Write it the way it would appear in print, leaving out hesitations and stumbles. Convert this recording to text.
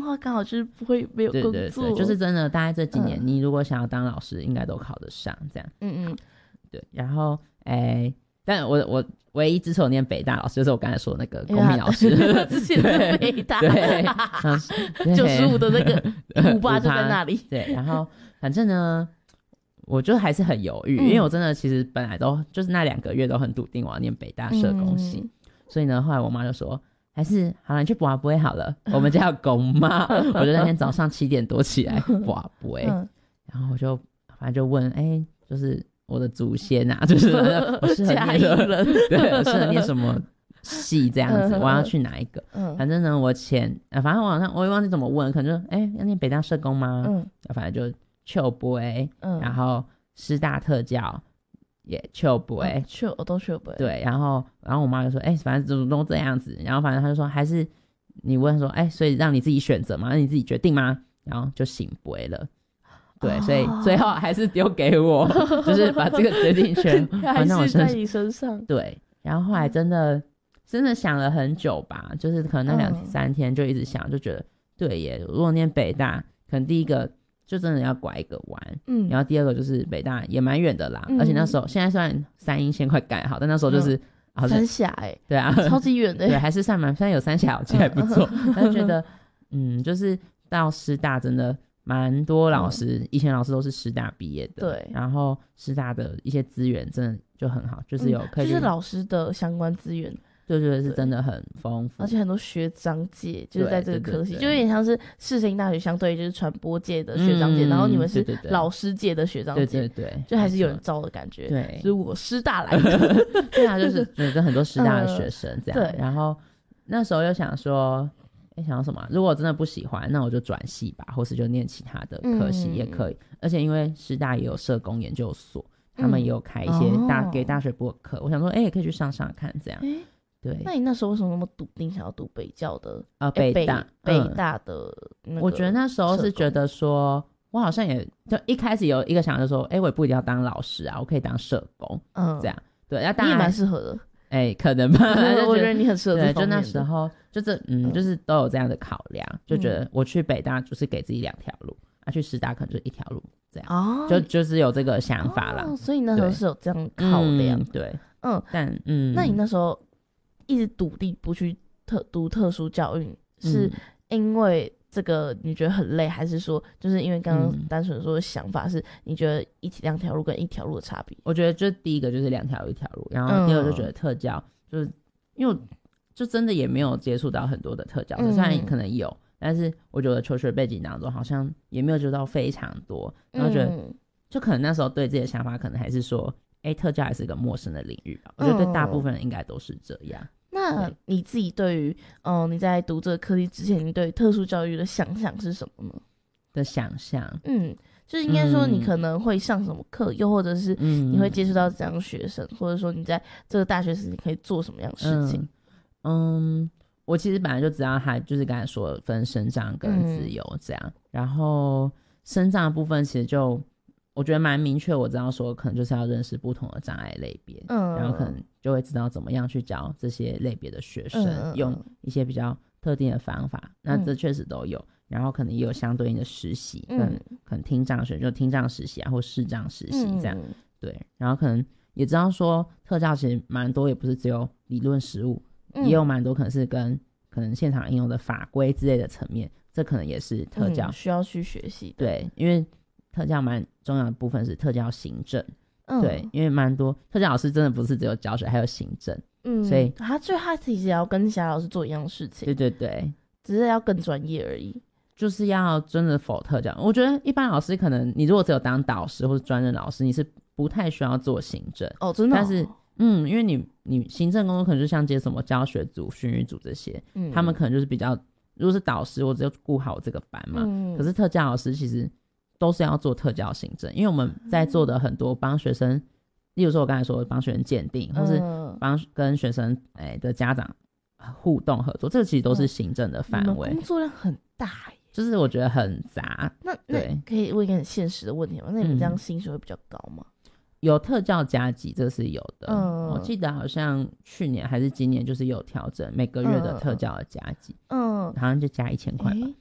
话，刚好就是不会没有工作。 对对对，就是真的，大概这几年，你如果想要当老师，应该都考得上这样。对。然后但我唯一支持我念北大老师，就是我刚才说的那个公民老师， 之前的北大， 对 ，95的那个58就在那里。 对，然后反正呢，我就还是很犹豫，因为我真的其实本来都就是那2个月都很笃定我要念北大社工系，所以呢，后来我妈就说，还是好了，你去拔杯好了，我们家有公妈，我就那天早上7点多起来拔杯，然后我就反正就问，就是我的祖先啊，就是我适合念对，我适合念什么系这样子，我要去哪一个？反正呢，反正我也忘记怎么问，可能就要念北大社工吗？反正就秋杯，然后师大特教也秋杯， 都秋杯。 对，然后我妈就说，反正都这样子，然后反正她就说，还是你问说，所以让你自己选择吗？让你自己决定吗？然后就醒杯了。对，所以最后还是丢给我，就是把这个决定权还是在你身上。 对，然后后来真的想了很久吧，就是可能那2-3天就一直想，就觉得对耶，如果念北大，可能第一个就真的要拐一个弯，然后第二个就是北大也蛮远的啦，而且那时候现在虽然3鶯线快盖好，但那时候就是三峡对啊， 超级远的， 对，还是算虽然有3峡，我觉得还不错，但是觉得就是到师大真的蛮多老师，以前老师都是师大毕业的，对，然后师大的一些资源真的就很好，就是有可以就是老师的相关资源， 对对，是真的很丰富， 而且很多学长姐就是在这个科系，就有点像是世新大学相对就是传播界的学长姐，然后你们是老师界的学长姐， 对对对， 就还是有人招的感觉， 对， 就是我师大来的， 对啊，就是跟很多师大的学生这样，对，然后那时候又想说。想要什么？如果真的不喜欢，那我就转系吧，或是就念其他的科系也可以。而且因为师大也有社工研究所，他们也有开一些给大学部的课，我想说，也可以去上上看这样。对。 那你那时候为什么那么笃定想要读北教的？ 北大的那个？ 我觉得那时候是觉得说，我好像也就一开始有一个想法，就说，我也不一定要当老师啊，我可以当社工，这样。对，那当然你也蛮适合的。 可能吧， 我觉得你很适合这方面的。 对，就那时候就是都有这样的考量，就觉得我去北大就是给自己2条路，去师大可能就1条路，这样。就是有这个想法啦。 所以那时候是有这样考量。 对， 但那你那时候一直笃定不去读特殊教育，是因为这个你觉得很累，还是说就是因为刚刚单纯说的想法是你觉得2条路跟1条路的差别？ 我觉得就第一个就是2条路1条路，然后第二个就觉得特教就是因为我就真的也没有接触到很多的特教，虽然可能有，但是我觉得求学背景当中好像也没有接触到非常多，然后觉得就可能那时候对自己的想法可能还是说特教还是一个陌生的领域吧，我觉得对大部分人应该都是这样。 那你自己对于你在读这个科技之前，你对特殊教育的想象是什么呢？ 的想象就是应该说你可能会上什么课，又或者是你会接触到怎样的学生，或者说你在这个大学时你可以做什么样的事情。 我其实本来就知道他就是刚才说的分身障跟自由这样，然后身障的部分其实就我觉得蛮明确，我知道说可能就是要认识不同的障碍类别，然后可能就会知道怎么样去教这些类别的学生，用一些比较特定的方法，那这确实都有，然后可能也有相对应的实习，可能听障学就听障实习啊，或视障实习这样，对，然后可能也知道说特教其实蛮多，也不是只有理论实务，也有蛮多可能是跟可能现场应用的法规之类的层面，这可能也是特教需要去学习的。 对，因为特教蛮重要的部分是特教行政，对，因为蛮多特教老师真的不是只有教学，还有行政，所以他其实也要跟其他老师做一样的事情， 对对对， 只是要更专业而已， 就是要真的否特教。我觉得一般老师可能你如果只有当导师或是专任老师，你是不太需要做行政真的但是因为你行政工作可能就像接什么教学组、训育组这些，他们可能就是比较，如果是导师，我只有顾好这个班嘛，可是特教老师其实都是要做特教行政，因为我们在做的很多帮学生，例如说我刚才说的帮学生鉴定，或是帮跟学生的家长互动合作，这个其实都是行政的范围， 工作量很大耶， 就是我觉得很杂。 那可以问一个很现实的问题吗？那你们这样薪水会比较高吗？ 有特教加级，这是有的。我记得好像去年还是今年就是有调整每个月的特教的加级，好像就加1000块吧。